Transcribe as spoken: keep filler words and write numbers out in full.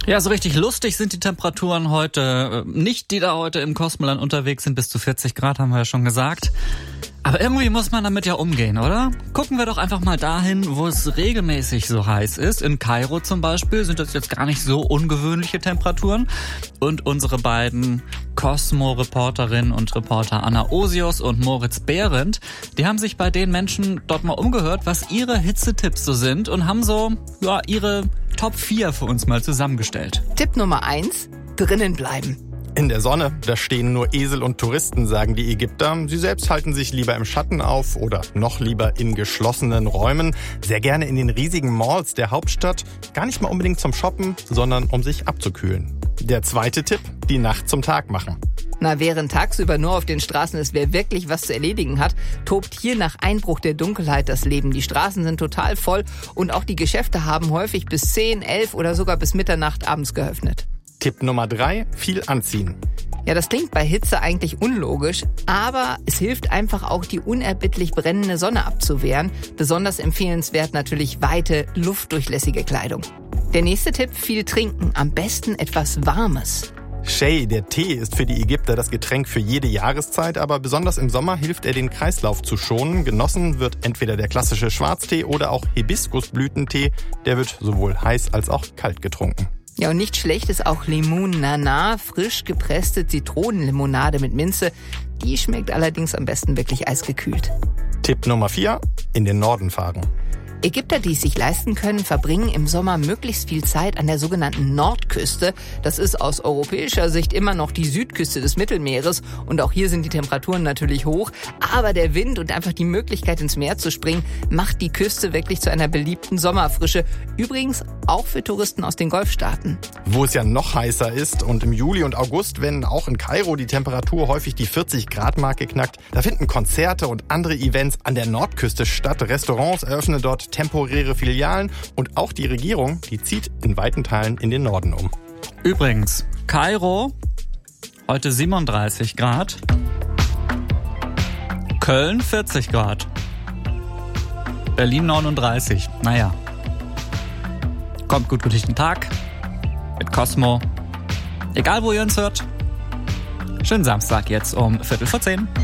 Ja, so richtig lustig sind die Temperaturen heute nicht, die da heute im Kosmoland unterwegs sind. Bis zu vierzig Grad haben wir ja schon gesagt. Aber irgendwie muss man damit ja umgehen, oder? Gucken wir doch einfach mal dahin, wo es regelmäßig so heiß ist. In Kairo zum Beispiel sind das jetzt gar nicht so ungewöhnliche Temperaturen. Und unsere beiden Cosmo-Reporterinnen und Reporter Anna Osius und Moritz Behrendt, die haben sich bei den Menschen dort mal umgehört, was ihre Hitzetipps so sind und haben so, ja, ihre Top vier für uns mal zusammengestellt. Tipp Nummer eins, drinnen bleiben. In der Sonne, da stehen nur Esel und Touristen, sagen die Ägypter. Sie selbst halten sich lieber im Schatten auf oder noch lieber in geschlossenen Räumen. Sehr gerne in den riesigen Malls der Hauptstadt. Gar nicht mal unbedingt zum Shoppen, sondern um sich abzukühlen. Der zweite Tipp, die Nacht zum Tag machen. Na, während tagsüber nur auf den Straßen ist, wer wirklich was zu erledigen hat, tobt hier nach Einbruch der Dunkelheit das Leben. Die Straßen sind total voll und auch die Geschäfte haben häufig bis zehn, elf oder sogar bis Mitternacht abends geöffnet. Tipp Nummer drei, viel anziehen. Ja, das klingt bei Hitze eigentlich unlogisch, aber es hilft einfach auch, die unerbittlich brennende Sonne abzuwehren. Besonders empfehlenswert natürlich weite, luftdurchlässige Kleidung. Der nächste Tipp, viel trinken, am besten etwas Warmes. Shay, der Tee, ist für die Ägypter das Getränk für jede Jahreszeit, aber besonders im Sommer hilft er, den Kreislauf zu schonen. Genossen wird entweder der klassische Schwarztee oder auch Hibiskusblütentee. Der wird sowohl heiß als auch kalt getrunken. Ja, und nicht schlecht ist auch Limon Nana, frisch gepresste Zitronenlimonade mit Minze. Die schmeckt allerdings am besten wirklich eisgekühlt. Tipp Nummer vier, in den Norden fahren. Ägypter, die es sich leisten können, verbringen im Sommer möglichst viel Zeit an der sogenannten Nordküste. Das ist aus europäischer Sicht immer noch die Südküste des Mittelmeeres. Und auch hier sind die Temperaturen natürlich hoch. Aber der Wind und einfach die Möglichkeit, ins Meer zu springen, macht die Küste wirklich zu einer beliebten Sommerfrische. Übrigens auch für Touristen aus den Golfstaaten. Wo es ja noch heißer ist und im Juli und August, wenn auch in Kairo die Temperatur häufig die vierzig Grad Marke knackt, da finden Konzerte und andere Events an der Nordküste statt. Restaurants eröffnen dort temporäre Filialen und auch die Regierung, die zieht in weiten Teilen in den Norden um. Übrigens, Kairo, heute siebenunddreißig Grad, Köln vierzig Grad, Berlin neununddreißig. Naja, kommt gut durch den Tag mit Cosmo. Egal, wo ihr uns hört. Schönen Samstag jetzt um Viertel vor zehn.